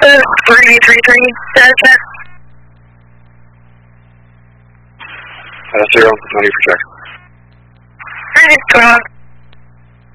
333, status check. 0, no need for check. Come on.